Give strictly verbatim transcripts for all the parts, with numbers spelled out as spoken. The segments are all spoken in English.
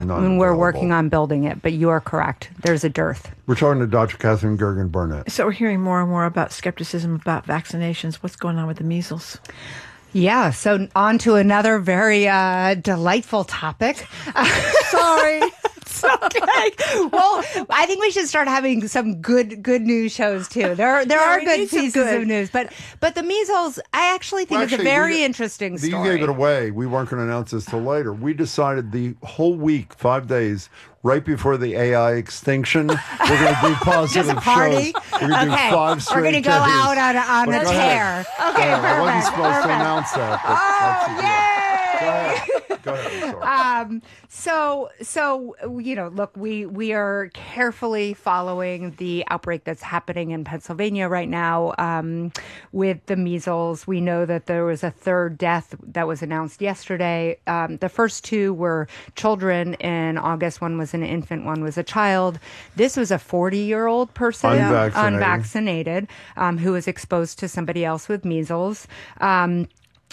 None And we're available. working on building it, but you are correct. There's a dearth. We're talking to Doctor Catherine Gergen Burnett. So we're hearing more and more about skepticism about vaccinations. What's going on with the measles? Yeah, so on to another very uh, delightful topic. Sorry. It's okay. Well, I think we should start having some good good news shows too. There there Yeah, are we good need some pieces good. of news, but but the measles, I actually think Well, it's actually, a very we- interesting story. You gave it away. We weren't going to announce this till later. We decided the whole week, five days, right before the A I extinction, we're going to do positive Just a party. shows. We're going to Okay, do five we're straight going to go days. out on a, on Well, a go ahead. tear. Okay, Uh, I wasn't perfect, supposed perfect. to announce that, but Oh, that's the deal. Go ahead. Go ahead. I'm sorry. Um, so, so you know, look, we we are carefully following the outbreak that's happening in Pennsylvania right now um, with the measles. We know that there was a third death that was announced yesterday. Um, the first two were children in August. One was an infant, one was a child. This was a forty-year-old person, Unvaccinated. unvaccinated, um, who was exposed to somebody else with measles. Um,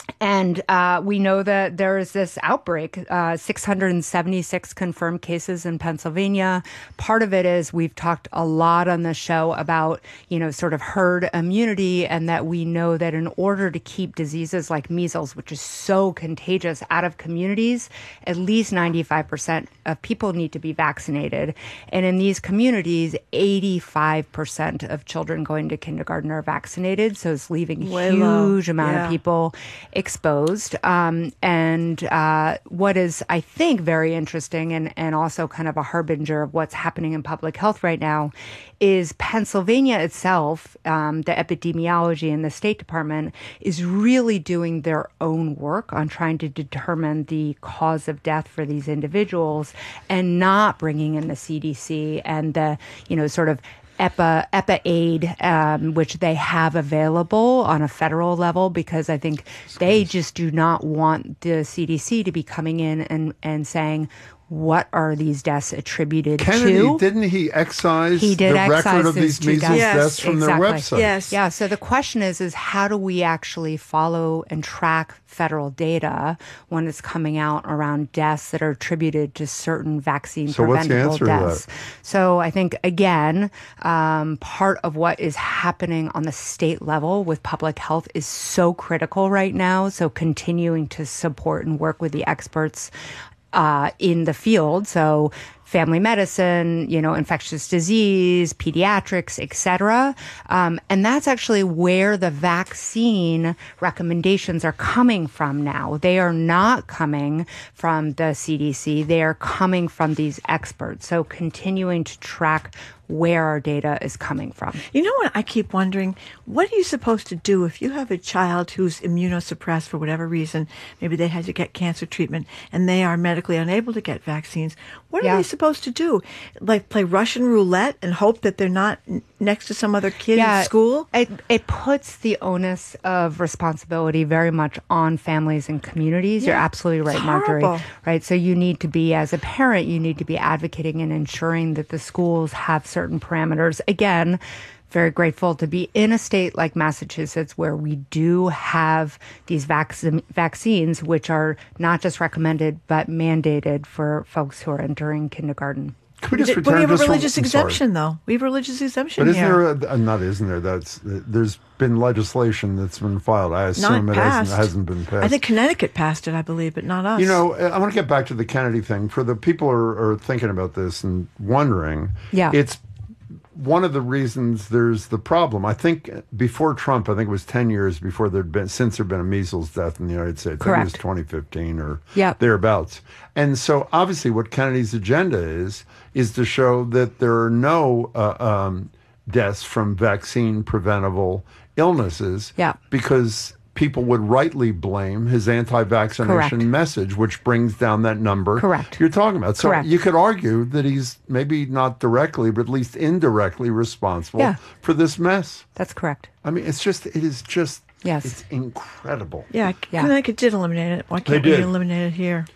And uh, we know that there is this outbreak, uh, six hundred seventy-six confirmed cases in Pennsylvania. Part of it is we've talked a lot on the show about, you know, sort of herd immunity, and that we know that in order to keep diseases like measles, which is so contagious, out of communities, at least ninety-five percent of people need to be vaccinated. And in these communities, eighty-five percent of children going to kindergarten are vaccinated. So it's leaving a Way low. huge amount Yeah. of people exposed. Um, and uh, what is, I think, very interesting and, and also kind of a harbinger of what's happening in public health right now is Pennsylvania itself, um, the epidemiology and the State Department is really doing their own work on trying to determine the cause of death for these individuals and not bringing in the C D C and the, you know, sort of EPA, EPA aid, um, which they have available on a federal level, because I think they just do not want the C D C to be coming in and, and saying, what are these deaths attributed Kennedy, to? didn't he excise He did the excise record of these these two measles deaths. Yes, deaths from exactly. their website? Yes. Yeah, so the question is, is how do we actually follow and track federal data when it's coming out around deaths that are attributed to certain vaccine So what's the preventable answer to that? deaths? So I think, again, um, part of what is happening on the state level with public health is so critical right now. So continuing to support and work with the experts uh, in the field. So family medicine, you know, infectious disease, pediatrics, et cetera. Um, and that's actually where the vaccine recommendations are coming from now. They are not coming from the C D C. They are coming from these experts. So continuing to track where our data is coming from. You know what I keep wondering? What are you supposed to do if you have a child who's immunosuppressed for whatever reason? Maybe they had to get cancer treatment and they are medically unable to get vaccines. What Yeah. are they supposed to do? Like play Russian roulette and hope that they're not n- next to some other kid in school? It, it puts the onus of responsibility very much on families and communities. You're Yeah, absolutely right, it's Marjorie. horrible. Right. So you need to be, as a parent, you need to be advocating and ensuring that the schools have certain parameters. Again, very grateful to be in a state like Massachusetts where we do have these vac- vaccines, which are not just recommended, but mandated for folks who are entering kindergarten. Could we just But return we have a just from- religious I'm sorry. exemption, though. We have a religious exemption But isn't here. there a, uh, not isn't there that's there's been legislation that's been filed. I assume Not it hasn't, passed. hasn't been passed. I think Connecticut passed it, I believe, but not us. You know, I want to get back to the Kennedy thing. For the people who are, are thinking about this and wondering, Yeah. it's one of the reasons there's the problem. I think before Trump, I think it was ten years before there'd been, since there'd been a measles death in the United States. I think it was Correct. twenty fifteen or Yep. thereabouts. And so obviously what Kennedy's agenda is, is to show that there are no uh, um, deaths from vaccine preventable illnesses. Yeah. Because people would rightly blame his anti-vaccination Correct. message, which brings down that number Correct. you're talking about. So Correct. you could argue that he's maybe not directly, but at least indirectly responsible Yeah. for this mess. That's correct. I mean, it's just, it is just, Yes. it's incredible. Yeah, Yeah. Connecticut did eliminate it. Why They can't we did. eliminate it here?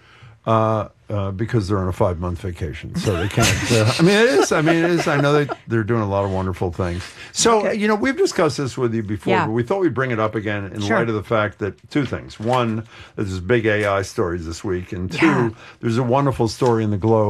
uh, uh, because they're on a five-month vacation, so they can't. Uh, I mean, it is. I mean, it is. I know they they're doing a lot of wonderful things. So, Okay. you know, we've discussed this with you before, Yeah. but we thought we'd bring it up again in Sure. light of the fact that two things: one, there's this big A I stories this week, and two, Yeah. there's a wonderful story in the Globe